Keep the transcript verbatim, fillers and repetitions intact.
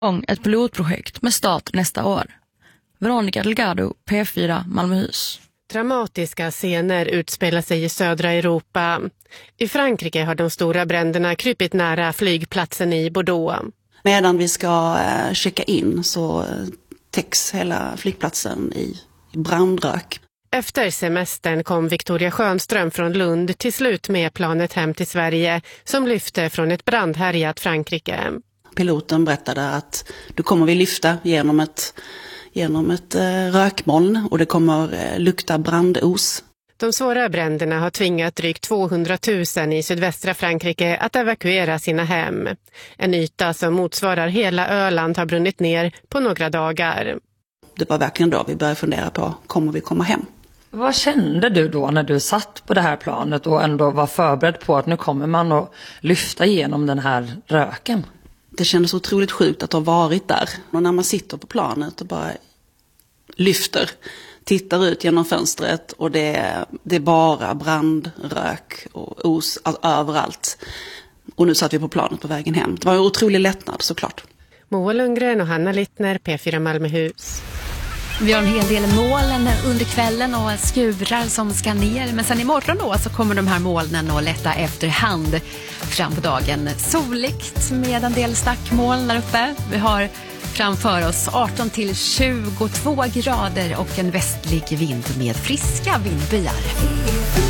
igång ett pilotprojekt med start nästa år. Veronica Delgado, P fyra, Malmöhus. Dramatiska scener utspelar sig i södra Europa. I Frankrike har de stora bränderna krypit nära flygplatsen i Bordeaux. Medan vi ska eh, checka in så täcks hela flygplatsen i, i brandrök. Efter semestern kom Victoria Schönström från Lund till slut med planet hem till Sverige som lyfte från ett brandhärjat Frankrike. Piloten berättade att då kommer vi lyfta genom ett, genom ett eh, rökmoln och det kommer eh, lukta brandos. De svåra bränderna har tvingat drygt tvåhundratusen i sydvästra Frankrike att evakuera sina hem. En yta som motsvarar hela Öland har brunnit ner på några dagar. Det var verkligen då vi började fundera på, kommer vi komma hem? Vad kände du då när du satt på det här planet och ändå var förberedd på att nu kommer man att lyfta igenom den här röken? Det kändes otroligt sjukt att ha varit där. Och när man sitter på planet och bara lyfter, tittar ut genom fönstret och det, det är bara brandrök och os överallt. Och nu satt vi på planet på vägen hem. Det var en otrolig lättnad såklart. Moa Lundgren och Hanna Littner, P fyra Malmöhus. Vi har en hel del moln under kvällen och skurar som ska ner. Men sen imorgon då så kommer de här molnen att lätta efterhand fram på dagen. Soligt med en del stackmoln där uppe. Vi har framför oss arton till tjugotvå grader och en västlig vind med friska vindbyar.